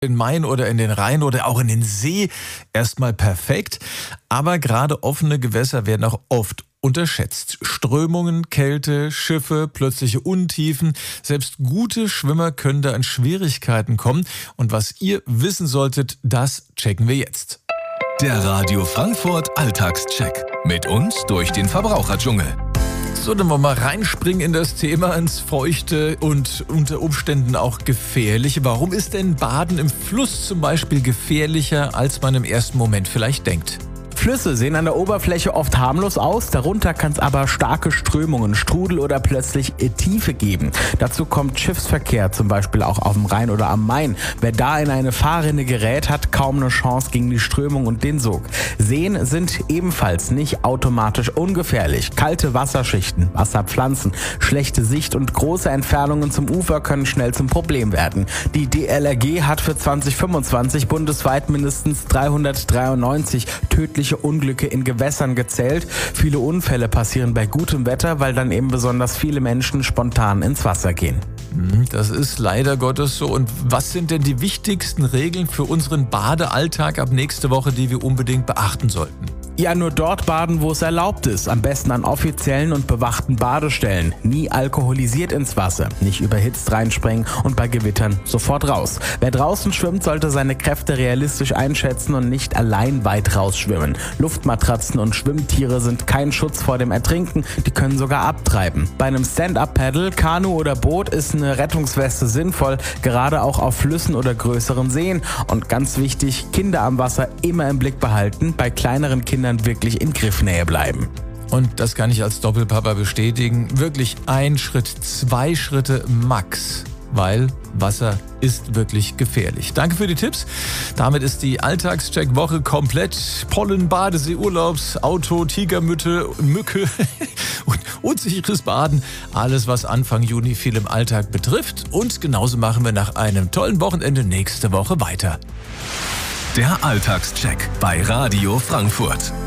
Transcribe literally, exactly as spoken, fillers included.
in den Main oder in den Rhein oder auch in den See erstmal perfekt. Aber gerade offene Gewässer werden auch oft unterschätzt. Strömungen, Kälte, Schiffe, plötzliche Untiefen. Selbst gute Schwimmer können da in Schwierigkeiten kommen. Und was ihr wissen solltet, das checken wir jetzt. Der Radio Frankfurt Alltagscheck. Mit uns durch den Verbraucherdschungel. So, dann wollen wir mal reinspringen in das Thema, ins Feuchte und unter Umständen auch Gefährliche. Warum ist denn Baden im Fluss zum Beispiel gefährlicher, als man im ersten Moment vielleicht denkt? Flüsse sehen an der Oberfläche oft harmlos aus, darunter kann es aber starke Strömungen, Strudel oder plötzlich Tiefe geben. Dazu kommt Schiffsverkehr, zum Beispiel auch auf dem Rhein oder am Main. Wer da in eine Fahrrinne gerät, hat kaum eine Chance gegen die Strömung und den Sog. Seen sind ebenfalls nicht automatisch ungefährlich. Kalte Wasserschichten, Wasserpflanzen, schlechte Sicht und große Entfernungen zum Ufer können schnell zum Problem werden. Die D L R G hat für zwanzig fünfundzwanzig bundesweit mindestens dreihundertdreiundneunzig tödliche Unglücke in Gewässern gezählt. Viele Unfälle passieren bei gutem Wetter, weil dann eben besonders viele Menschen spontan ins Wasser gehen. Das ist leider Gottes so. Und was sind denn die wichtigsten Regeln für unseren Badealltag ab nächste Woche, die wir unbedingt beachten sollten? Ja, nur dort baden, wo es erlaubt ist. Am besten an offiziellen und bewachten Badestellen. Nie alkoholisiert ins Wasser, nicht überhitzt reinspringen und bei Gewittern sofort raus. Wer draußen schwimmt, sollte seine Kräfte realistisch einschätzen und nicht allein weit rausschwimmen. Luftmatratzen und Schwimmtiere sind kein Schutz vor dem Ertrinken, die können sogar abtreiben. Bei einem Stand-Up-Paddle, Kanu oder Boot ist eine Rettungsweste sinnvoll, gerade auch auf Flüssen oder größeren Seen. Und ganz wichtig, Kinder am Wasser immer im Blick behalten, bei kleineren Kindern wirklich in Griffnähe bleiben. Und das kann ich als Doppelpapa bestätigen. Wirklich ein Schritt, zwei Schritte max, weil Wasser ist wirklich gefährlich. Danke für die Tipps. Damit ist die Alltagscheck-Woche komplett. Pollen, Badesee, Urlaubs, Auto, Tigermütte, Mücke und unsicheres Baden. Alles, was Anfang Juni viel im Alltag betrifft. Und genauso machen wir nach einem tollen Wochenende nächste Woche weiter. Der Alltagscheck bei Radio Frankfurt.